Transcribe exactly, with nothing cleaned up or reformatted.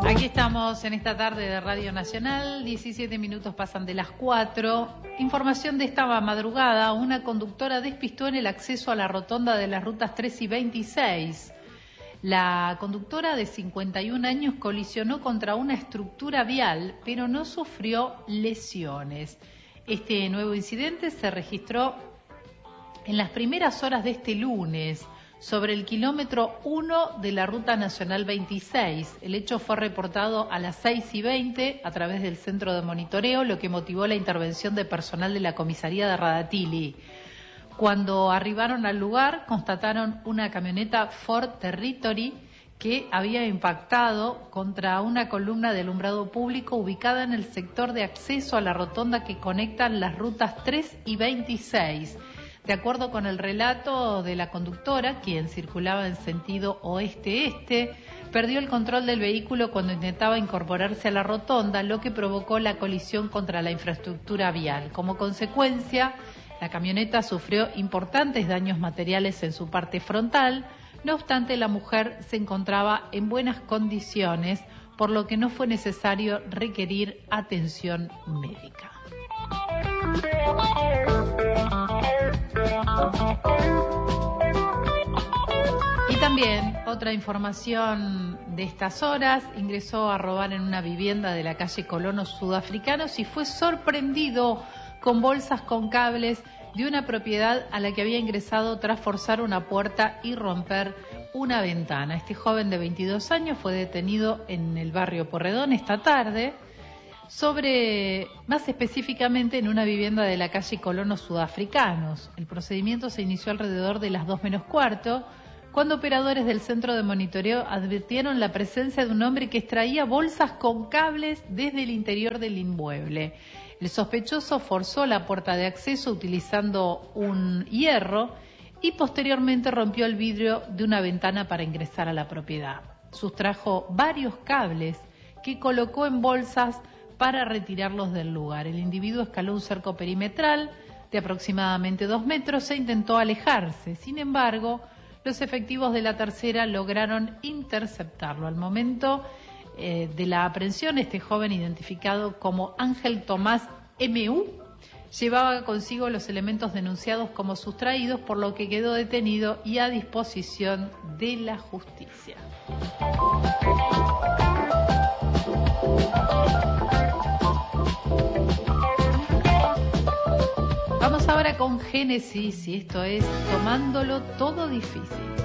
Aquí estamos en esta tarde de Radio Nacional, diecisiete minutos pasan de las cuatro. Información de esta madrugada, una conductora despistó en el acceso a la rotonda de las rutas tres y veintiséis. La conductora de cincuenta y un años colisionó contra una estructura vial, pero no sufrió lesiones. Este nuevo incidente se registró en las primeras horas de este lunes, sobre el kilómetro uno de la Ruta Nacional veintiséis. El hecho fue reportado a las seis y veinte a través del centro de monitoreo, lo que motivó la intervención de personal de la comisaría de Radatili. Cuando arribaron al lugar, constataron una camioneta Ford Territory que había impactado contra una columna de alumbrado público ubicada en el sector de acceso a la rotonda que conectan las rutas tres y veintiséis. De acuerdo con el relato de la conductora, quien circulaba en sentido oeste-este, perdió el control del vehículo cuando intentaba incorporarse a la rotonda, lo que provocó la colisión contra la infraestructura vial. Como consecuencia, la camioneta sufrió importantes daños materiales en su parte frontal. No obstante, la mujer se encontraba en buenas condiciones, por lo que no fue necesario requerir atención médica. Y también, otra información de estas horas, ingresó a robar en una vivienda de la calle Colonos Sudafricanos y fue sorprendido con bolsas con cables de una propiedad a la que había ingresado tras forzar una puerta y romper una ventana. Este joven de veintidós años fue detenido en el barrio Porredón esta tarde, sobre, más específicamente en una vivienda de la calle Colonos Sudafricanos. El procedimiento se inició alrededor de las dos menos cuarto, cuando operadores del centro de monitoreo advirtieron la presencia de un hombre que extraía bolsas con cables desde el interior del inmueble. El sospechoso forzó la puerta de acceso utilizando un hierro y posteriormente rompió el vidrio de una ventana para ingresar a la propiedad. Sustrajo varios cables que colocó en bolsas para retirarlos del lugar. El individuo escaló un cerco perimetral de aproximadamente dos metros e intentó alejarse. Sin embargo, los efectivos de la tercera lograron interceptarlo. Al momento eh, de la aprehensión, este joven, identificado como Ángel Tomás M U, llevaba consigo los elementos denunciados como sustraídos, por lo que quedó detenido y a disposición de la justicia. Vamos ahora con Génesis y esto es Tomándolo todo difícil.